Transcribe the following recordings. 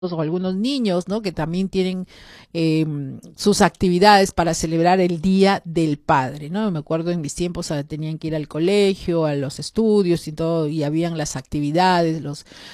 o algunos niños, ¿no? Que también tienen sus actividades para celebrar el Día del Padre, ¿no? Me acuerdo en mis tiempos tenían que ir al colegio, a los estudios y todo, y habían las actividades,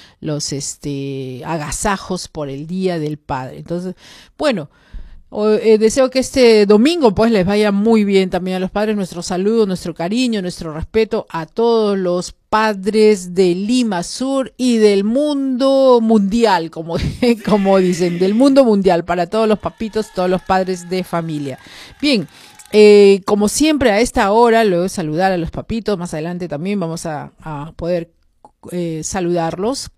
los agasajos por el Día del Padre. Entonces, bueno, deseo que este domingo pues les vaya muy bien también a los padres, nuestro saludo, nuestro cariño, nuestro respeto a todos los padres de Lima Sur y del mundo mundial, como, como dicen, del mundo mundial, para todos los papitos, todos los padres de familia. Bien, como siempre a esta hora, luego de saludar a los papitos, más adelante también vamos a poder saludarlos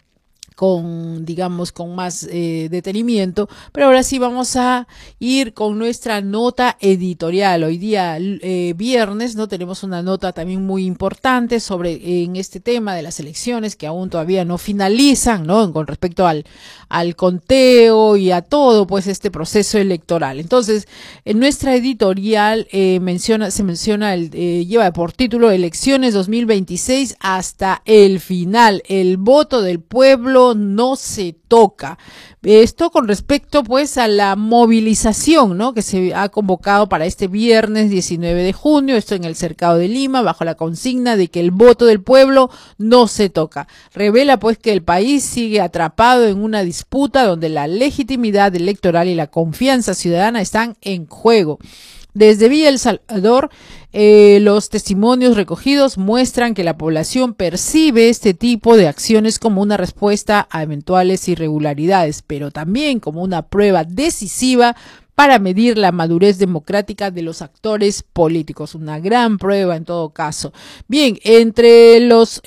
con, digamos, con más detenimiento, pero ahora sí vamos a ir con nuestra nota editorial. Hoy día, viernes, ¿no? Tenemos una nota también muy importante sobre en este tema de las elecciones que aún todavía no finalizan, ¿no? Con respecto al conteo y a todo, pues, este proceso electoral. Entonces, en nuestra editorial se menciona, lleva por título Elecciones 2026 hasta el final. El voto del pueblo no se toca. Esto con respecto pues a la movilización, ¿no? Que se ha convocado para este viernes 19 de junio, esto en el Cercado de Lima, bajo la consigna de que el voto del pueblo no se toca. Revela pues que el país sigue atrapado en una disputa donde la legitimidad electoral y la confianza ciudadana están en juego. Desde Villa El Salvador, los testimonios recogidos muestran que la población percibe este tipo de acciones como una respuesta a eventuales irregularidades, pero también como una prueba decisiva para medir la madurez democrática de los actores políticos. Una gran prueba en todo caso. Bien, entre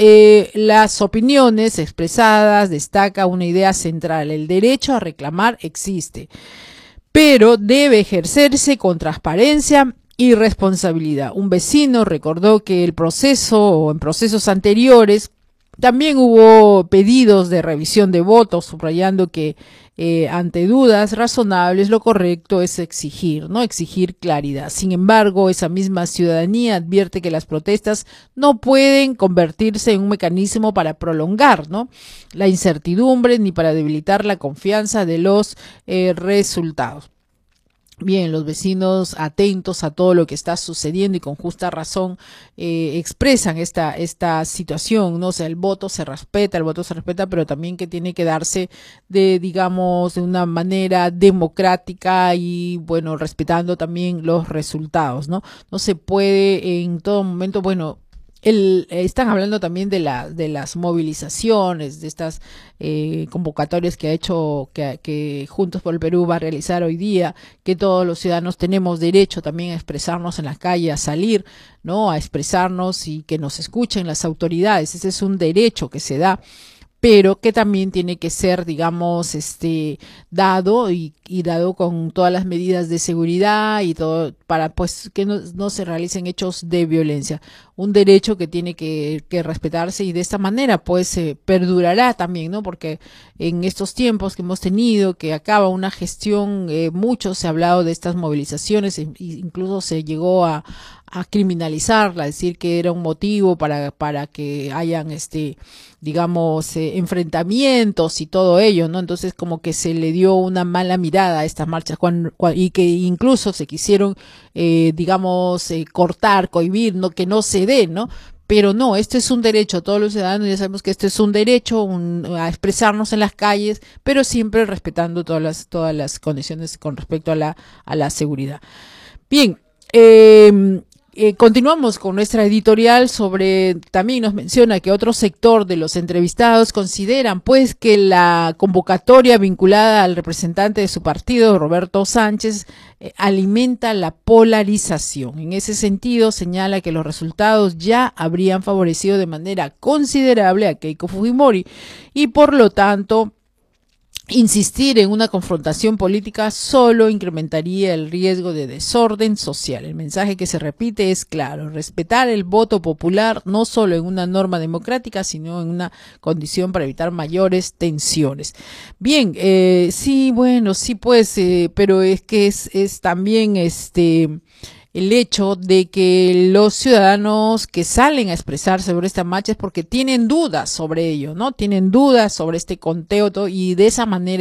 las opiniones expresadas destaca una idea central: el derecho a reclamar existe, pero debe ejercerse con transparencia y responsabilidad. Un vecino recordó que en procesos anteriores también hubo pedidos de revisión de votos, subrayando que ante dudas razonables lo correcto es exigir, ¿no? Exigir claridad. Sin embargo, esa misma ciudadanía advierte que las protestas no pueden convertirse en un mecanismo para prolongar, ¿no?, la incertidumbre ni para debilitar la confianza de los resultados. Bien, los vecinos atentos a todo lo que está sucediendo y con justa razón expresan esta situación, ¿no? O sea, el voto se respeta, pero también que tiene que darse digamos, de una manera democrática y, bueno, respetando también los resultados, ¿no? No se puede en todo momento, bueno, están hablando también de las movilizaciones, de estas convocatorias que ha hecho, que Juntos por el Perú va a realizar hoy día, que todos los ciudadanos tenemos derecho también a expresarnos en la calle, a salir, ¿no?, a expresarnos y que nos escuchen las autoridades. Ese es un derecho que se da, pero que también tiene que ser, digamos, dado y dado con todas las medidas de seguridad y todo, para pues que no se realicen hechos de violencia. Un derecho que tiene que respetarse, y de esta manera pues perdurará también, ¿no? Porque en estos tiempos que hemos tenido, que acaba una gestión, mucho se ha hablado de estas movilizaciones, incluso se llegó a criminalizarla, decir que era un motivo para que hayan digamos, enfrentamientos y todo ello, ¿no? Entonces como que se le dio una mala mirada a estas marchas y que incluso se quisieron, digamos, cortar, cohibir, ¿no?, que no se dé, ¿no? Pero no, esto es un derecho, todos los ciudadanos ya sabemos que esto es un derecho a expresarnos en las calles, pero siempre respetando todas las condiciones con respecto a la seguridad. Bien, continuamos con nuestra editorial también nos menciona que otro sector de los entrevistados consideran pues que la convocatoria vinculada al representante de su partido, Roberto Sánchez, alimenta la polarización. En ese sentido, señala que los resultados ya habrían favorecido de manera considerable a Keiko Fujimori y por lo tanto insistir en una confrontación política solo incrementaría el riesgo de desorden social. El mensaje que se repite es claro: respetar el voto popular no solo en una norma democrática, sino en una condición para evitar mayores tensiones. Bien, sí, bueno, sí pues, pero es que es también el hecho de que los ciudadanos que salen a expresarse sobre esta marcha es porque tienen dudas sobre ello, ¿no? Tienen dudas sobre este conteo y de esa manera